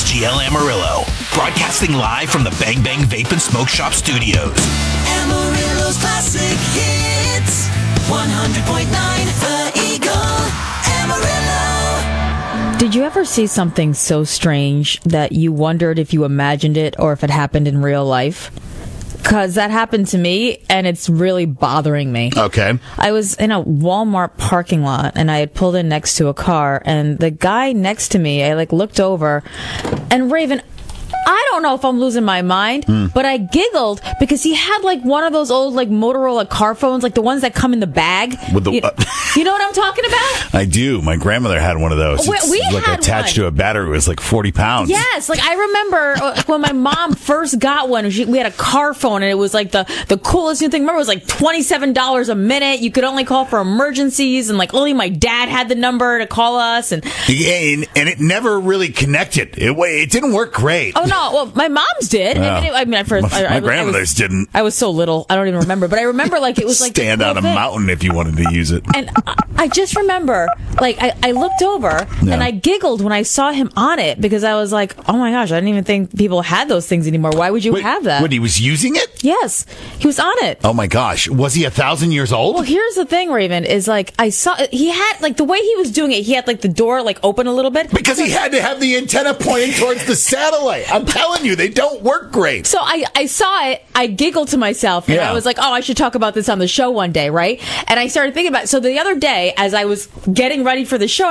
SGL Amarillo, broadcasting live from the Bang Bang Vape and Smoke Shop studios. Amarillo's classic hits, 100.9 The Eagle, Amarillo. Did you ever see something so strange that you wondered if you imagined it or if it happened in real life? Because that happened to me, and it's really bothering me. Okay. I was in a Walmart parking lot, and I had pulled in next to a car, and the guy next to me, I looked over, and Raven, I don't know if I'm losing my mind, but I giggled because he had one of those old Motorola car phones, the ones that come in the bag. With the, you know what I'm talking about? I do. My grandmother had one of those. We had attached to a battery. It was 40 pounds. Yes, I remember when my mom first got one. We had a car phone, and it was the coolest new thing. Remember, it was $27 a minute. You could only call for emergencies, and only my dad had the number to call us. And it never really connected. It didn't work great. Oh no! Well, my mom's did. My grandmother's didn't. I was so little, I don't even remember. But I remember it was stand on a mountain if you wanted to use it. And I just remember, I looked over and I giggled when I saw him on it because I was like, oh my gosh, I didn't even think people had those things anymore. Why would you have that? When he was using it? Yes, he was on it. Oh my gosh, was he 1,000 years old? Well, here's the thing, Raven, is I saw he had the way he was doing it. He had the door open a little bit because he had to have the antenna pointing towards the satellite. I'm telling you, they don't work great. So I saw it. I giggled to myself, and I was like, oh, I should talk about this on the show one day, right? And I started thinking about it. So the other day, as I was getting ready for the show,